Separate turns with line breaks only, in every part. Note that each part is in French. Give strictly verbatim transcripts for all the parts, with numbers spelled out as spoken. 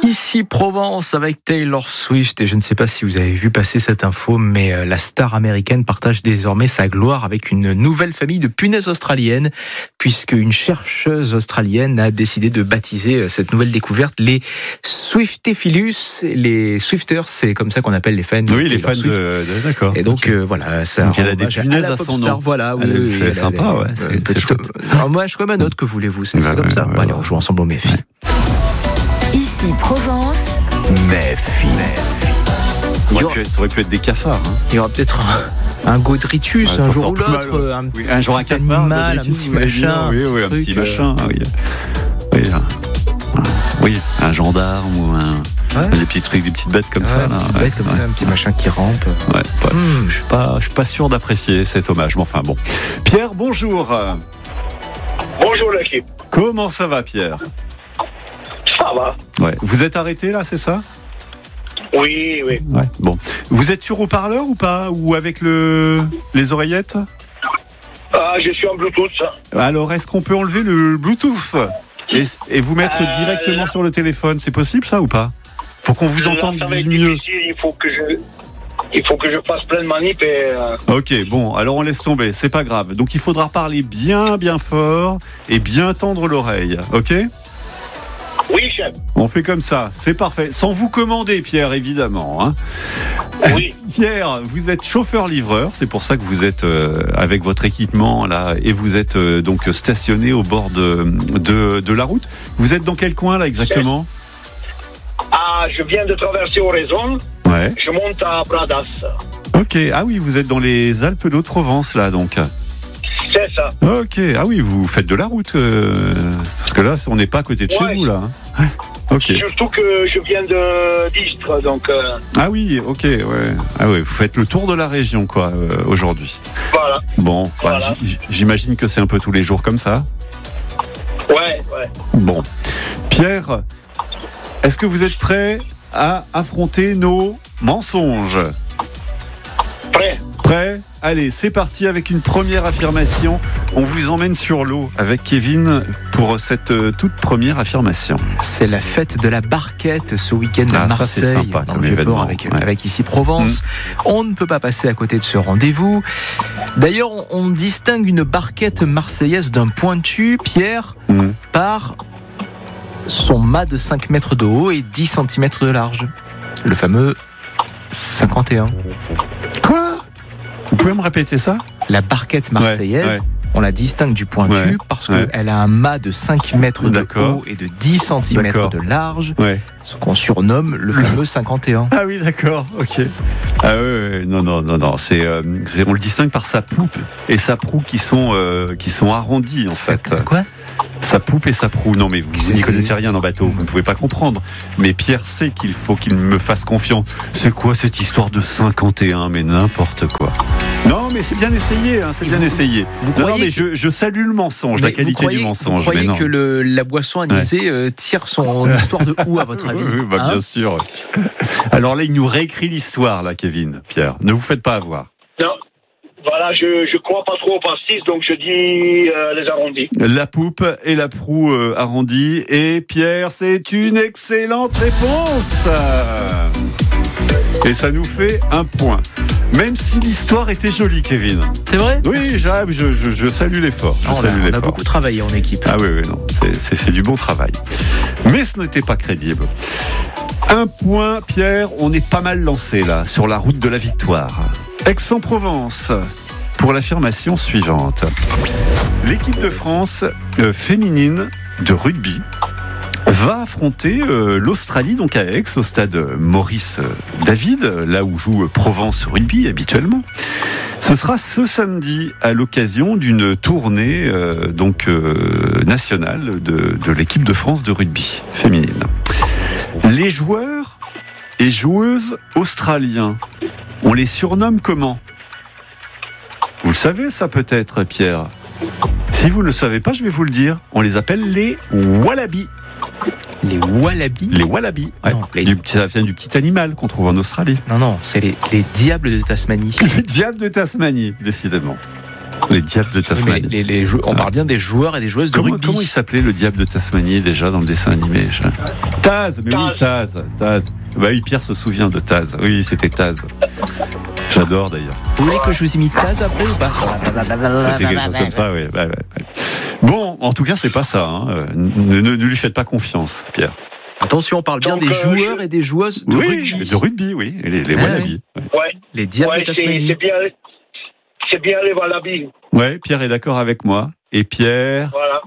Ici Provence avec Taylor Swift, et je ne sais pas si vous avez vu passer cette info, mais la star américaine partage désormais sa gloire avec une nouvelle famille de punaises australiennes, puisque une chercheuse australienne a décidé de baptiser cette nouvelle découverte les Swiftophilus. Les Swifters, c'est comme ça qu'on appelle les fans.
Oui, les fans de, de, d'accord.
Et donc
okay.
euh, voilà, ça.
Donc elle a des punaises à, à son nom.
Voilà, oui,
oui,
oui,
c'est sympa, a, ouais. C'est, c'est
petite... Alors, moi, je suis comme un autre, que voulez-vous, c'est, bah, c'est comme ouais, ça. Ouais, bon, ouais, allez, on joue ensemble au Méfi.
Ici Provence.
Méfi.
Ça aurait, pu être, ça aurait pu être des cafards. Hein.
Il y aura peut-être un, un Godritus ouais, un jour ou l'autre,
mal,
un,
oui, un jour un cafard,
animal, un petit machin,
oui, oui, un petit machin, oui, oui, oui, un gendarme ou un. Ouais. Des petits trucs, des petites bêtes comme
ouais,
ça.
Là. Petites
ouais,
bêtes comme
ouais.
ça, un petit machin qui rampe.
Ouais, ouais. Mmh. Je suis pas, je suis pas sûr d'apprécier cet hommage, mais enfin bon. Pierre, bonjour.
Bonjour l'équipe.
Comment ça va, Pierre ?
Ça va.
Ouais. Vous êtes arrêté là, c'est ça ?
Oui, oui.
Ouais. Bon. Vous êtes sur haut-parleur ou pas ? Ou avec le les oreillettes ?
Ah, je suis en Bluetooth.
Alors, est-ce qu'on peut enlever le Bluetooth et, et vous mettre euh, directement là... sur le téléphone ? C'est possible ça ou pas ? Pour qu'on vous entende
là, ça va être
mieux.
Difficile. Il faut que je, il faut que je fasse plein de manips et. Euh...
Ok, bon, alors on laisse tomber. C'est pas grave. Donc il faudra parler bien, bien fort et bien tendre l'oreille. Ok ?
Oui, chef.
On fait comme ça. C'est parfait. Sans vous commander, Pierre, évidemment. Hein.
Oui.
Pierre, vous êtes chauffeur-livreur. C'est pour ça que vous êtes euh, avec votre équipement là et vous êtes euh, donc stationné au bord de, de de la route. Vous êtes dans quel coin là exactement ?
Ah, je viens de traverser Oraison.
Ouais.
Je monte à Bradas.
Ok. Ah oui, vous êtes dans les Alpes d'Haute-Provence là, donc.
C'est ça.
Ok. Ah oui, vous faites de la route euh, parce que là, on n'est pas à côté de
ouais.
chez vous là. Hein. Ok.
Surtout que je viens de d'Istres, donc. Euh...
Ah oui, ok, ouais. Ah ouais, vous faites le tour de la région quoi euh, aujourd'hui.
Voilà.
Bon,
voilà.
Bah, j'imagine que c'est un peu tous les jours comme ça.
Ouais, ouais.
Bon, Pierre. Est-ce que vous êtes prêt à affronter nos mensonges ?
Prêt.
Prêt ? Allez, c'est parti avec une première affirmation. On vous emmène sur l'eau avec Kevin pour cette toute première affirmation.
C'est la fête de la barquette ce week-end à
ah,
Marseille,
ça, c'est sympa,
dans le Vieux-Port, avec, ouais. avec ici Provence. Mmh. On ne peut pas passer à côté de ce rendez-vous. D'ailleurs, on, on distingue une barquette marseillaise d'un pointu, Pierre, mmh. par son mât de cinq mètres de haut et dix centimètres de large. Le fameux cinquante et un.
Quoi ? Vous pouvez me répéter ça ?
La barquette marseillaise, ouais, ouais. on la distingue du pointu ouais, parce ouais. qu'elle a un mât de cinq mètres de haut et de dix centimètres de large, ouais. ce qu'on surnomme le fameux cinquante et un.
Ah oui, d'accord, ok. Ah oui, oui, non, non, non, non. C'est, euh, c'est, on le distingue par sa poupe et sa proue qui sont, euh, qui sont arrondies en
c'est
fait.
Quoi ?
Sa poupe et sa proue. Non, mais vous, vous n'y connaissez rien en bateau, vous ne pouvez pas comprendre. Mais Pierre sait qu'il faut qu'il me fasse confiance. C'est quoi cette histoire de cinquante et un ? Mais n'importe quoi. Non, mais c'est bien essayé, hein, c'est et bien vous, essayé. Vous non, non, mais que... je, je salue le mensonge, mais la qualité
croyez,
du mensonge.
Vous croyez
mais non.
que le, la boisson anisée ouais. euh, tire son histoire de où, à votre avis ?
Oui, bah, hein bien sûr. Alors là, il nous réécrit l'histoire, là, Kevin, Pierre. Ne vous faites pas avoir.
Non. Voilà, je je crois pas trop au pastis, donc je dis euh, les arrondis.
La poupe et la proue euh, arrondie. Et Pierre, c'est une excellente réponse. Et ça nous fait un point. Même si l'histoire était jolie, Kevin.
C'est vrai ?
Oui, je, je, je salue l'effort. Je
oh,
salue
on, a,
l'effort.
on a beaucoup travaillé en équipe.
Ah oui, oui, non, c'est, c'est, c'est du bon travail. Mais ce n'était pas crédible. Un point, Pierre, on est pas mal lancé là, sur la route de la victoire. Aix-en-Provence, pour l'affirmation suivante. L'équipe de France euh, féminine de rugby va affronter euh, l'Australie, donc à Aix, au stade Maurice David, là où joue Provence Rugby habituellement. Ce sera ce samedi à l'occasion d'une tournée euh, donc euh, nationale de, de l'équipe de France de rugby féminine. Les joueurs et joueuses australiens, on les surnomme comment ? Vous le savez ça peut-être, Pierre ? Si vous ne le savez pas, je vais vous le dire. On les appelle les Wallabies.
Les Wallabies ?
Les Wallabies, ouais. Non, les... Du, ça vient du petit animal qu'on trouve en Australie.
Non, non, c'est les, les diables de Tasmanie.
Les diables de Tasmanie, décidément. Les Diables de
Oui, mais
Tasmanie.
les, les, les jou- on parle bien des joueurs et des joueuses de
Comment,
rugby.
comment il s'appelait le Diable de Tasmanie déjà dans le dessin animé? je... Taz, mais oui, Taz, Taz. Bah oui, Pierre se souvient de Taz. Oui, c'était Taz. J'adore d'ailleurs.
Vous voulez que je vous imite Taz après ou pas?
C'était quelque chose comme ça, oui. Ouais, ouais, ouais. Bon, en tout cas, c'est pas ça. Hein. Ne, ne, ne lui faites pas confiance, Pierre.
Attention, on parle bien
Donc,
des
euh,
joueurs
je-
et des joueuses de
oui,
rugby.
de rugby, oui. Et les les
Ah,
Wallabies.
Ouais,
Les Diables
ouais
de
c'est,
Tasmanie.
c'est bien, c'est bien les Wallabies.
Ouais. ouais, Pierre est d'accord avec moi. Et Pierre
Voilà.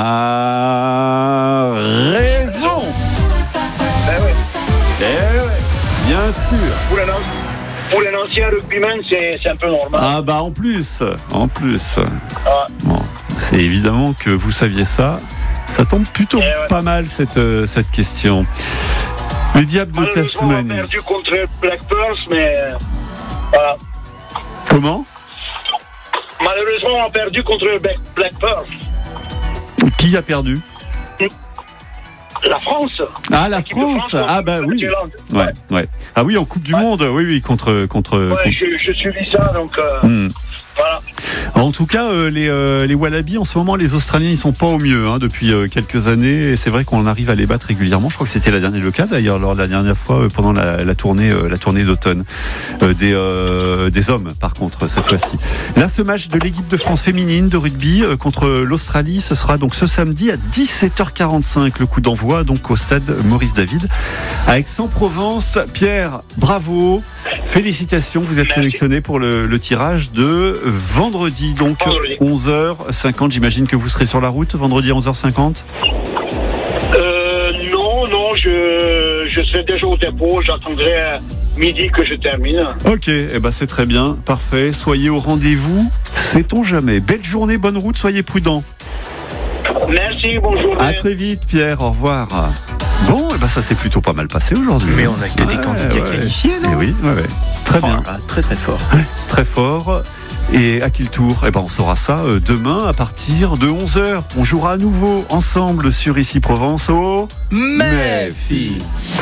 a raison.
Ben ouais.
Eh ouais, bien sûr.
Pour un, an- pour un ancien rugbyman, c'est, c'est un peu normal.
Ah bah en plus, en plus.
Ah.
Bon, c'est évidemment que vous saviez ça. Ça tombe plutôt
Eh ouais.
pas mal cette, euh, cette question. Les Diables de
Malheureusement, on a
Tasmanie.
perdu contre Black Pearls, mais euh, voilà.
Comment?
Malheureusement, on a perdu contre Black, Black Pearls.
Qui a perdu?
La France.
Ah, la
L'équipe de
France.
contre
Ah bah
la
oui.
Nouvelle-Zélande.
Ouais, ouais. Ah oui, en Coupe du
Ouais.
Monde, oui, oui, contre, contre.
Ouais,
contre-
je, je suivis ça, donc euh,
Hmm.
voilà.
En tout cas, euh, les, euh, les Wallabies, en ce moment, les Australiens, ils sont pas au mieux hein, depuis euh, quelques années. Et c'est vrai qu'on arrive à les battre régulièrement. Je crois que c'était la dernière, le cas d'ailleurs, lors de la dernière fois euh, pendant la, la tournée, euh, la tournée d'automne euh, des, euh, des hommes. Par contre, cette fois-ci. Là, ce match de l'équipe de France féminine de rugby euh, contre l'Australie, ce sera donc ce samedi à dix-sept heures quarante-cinq. Le coup d'envoi donc au stade Maurice David à Aix-en-Provence. Pierre, bravo, félicitations. Vous êtes
Merci.
sélectionné pour le, le tirage de vendredi, donc
Vendredi.
onze heures cinquante. J'imagine que vous serez sur la route vendredi à onze heures cinquante.
Euh, non, non, je, je serai déjà au dépôt. J'attendrai euh, midi que je termine.
Ok, eh ben c'est très bien, parfait. Soyez au rendez-vous. Sait-on jamais. Belle journée, bonne route, soyez prudents.
Merci, bonjour.
À très vite, Pierre. Au revoir. Bon, eh ben ça s'est plutôt pas mal passé aujourd'hui.
Mais on a que des
Ouais,
candidats
ouais.
qualifiés, non?
Eh oui, ouais, ouais. Très
Oh
bien,
là là, très très fort.
très fort. Et à qui le tour? Eh ben on saura ça euh, demain à partir de onze heures. On jouera à nouveau ensemble sur Ici Provence au
Méfi.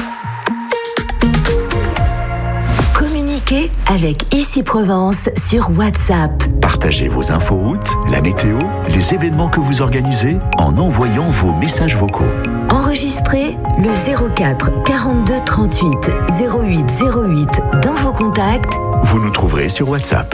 Communiquez avec Ici Provence sur WhatsApp.
Partagez vos infos routes, la météo, les événements que vous organisez en envoyant vos messages vocaux.
Enregistrez le zéro quatre quarante-deux trente-huit zéro huit zéro huit dans vos contacts.
Vous nous trouverez sur WhatsApp.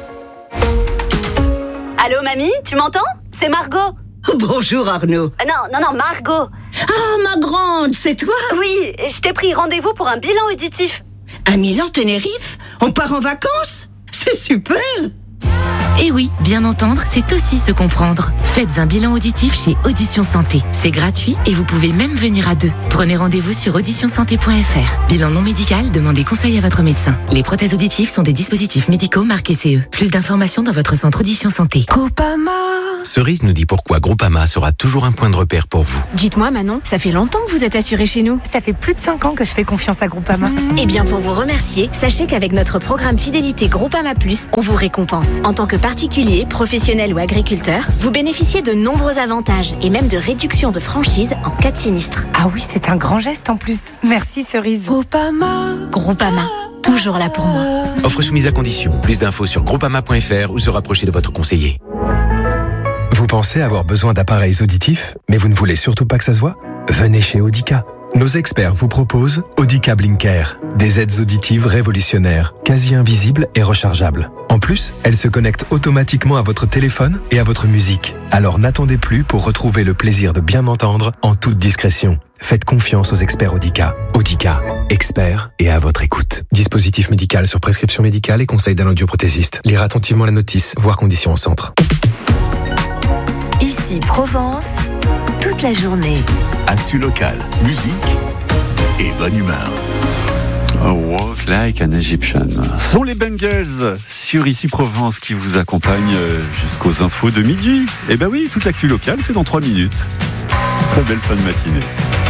Allô, mamie, tu m'entends? C'est Margot.
Bonjour Arnaud.
Euh, Non, non, non, Margot.
Ah, ma grande, c'est toi?
Oui, je t'ai pris rendez-vous pour un bilan auditif.
À Milan-Tenerife? On part en vacances? C'est super!
Et oui, bien entendre, c'est aussi se comprendre. Faites un bilan auditif chez Audition Santé. C'est gratuit et vous pouvez même venir à deux. Prenez rendez-vous sur audition santé point f r. Bilan non médical, demandez conseil à votre médecin. Les prothèses auditives sont des dispositifs médicaux marqués C E. Plus d'informations dans votre centre Audition Santé.
Groupama.
Cerise nous dit pourquoi Groupama sera toujours un point de repère pour vous.
Dites-moi Manon, ça fait longtemps que vous êtes assurée chez nous. Ça fait plus de cinq ans que je fais confiance à Groupama.
Eh bien, pour vous remercier, sachez qu'avec notre programme Fidélité Groupama Plus, on vous récompense. En tant que particulier, professionnel ou agriculteur, vous bénéficiez de nombreux avantages et même de réductions de franchise en cas de sinistre.
Ah oui, c'est un grand geste en plus. Merci Cerise. Groupama.
Groupama, toujours là pour moi.
Offre soumise à condition. Plus d'infos sur groupama point f r ou se rapprocher de votre conseiller.
Vous pensez avoir besoin d'appareils auditifs, mais vous ne voulez surtout pas que ça se voit? Venez chez Audica. Nos experts vous proposent Audica Blinker, des aides auditives révolutionnaires, quasi invisibles et rechargeables. En plus, elles se connectent automatiquement à votre téléphone et à votre musique. Alors n'attendez plus pour retrouver le plaisir de bien entendre en toute discrétion. Faites confiance aux experts Audica. Audica, experts et à votre écoute. Dispositif médical sur prescription médicale et conseil d'un audioprothésiste. Lire attentivement la notice, voir conditions au centre.
Ici Provence, toute la journée.
Actu local, musique et bonne humeur.
Oh, Walk Like an Egyptian. Ce sont les Bengals sur Ici Provence qui vous accompagnent euh, jusqu'aux infos de midi. Eh ben oui, toute l'actu locale, c'est dans trois minutes. Très belle fin de matinée.